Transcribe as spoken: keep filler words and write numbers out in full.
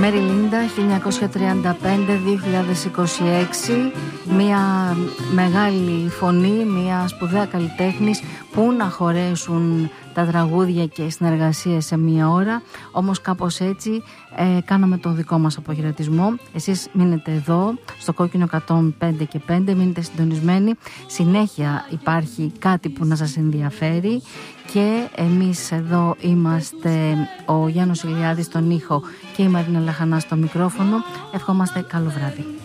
Μέρι Λίντα, χίλια εννιακόσια τριάντα πέντε με δύο χιλιάδες είκοσι έξι. Μια μεγάλη φωνή, μια σπουδαία καλλιτέχνης. Πού να χωρέσουν τα τραγούδια και οι συνεργασίες σε μία ώρα. Όμως κάπως έτσι ε, κάναμε το δικό μας αποχαιρετισμό. Εσείς μείνετε εδώ στο Κόκκινο εκατόν πέντε και πέντε, μείνετε συντονισμένοι. Συνέχεια υπάρχει κάτι που να σας ενδιαφέρει. Και εμείς εδώ είμαστε ο Γιάννος Ηλιάδης στον ήχο και η Μαρίνα Λαχανά στο μικρόφωνο. Ευχόμαστε καλό βράδυ.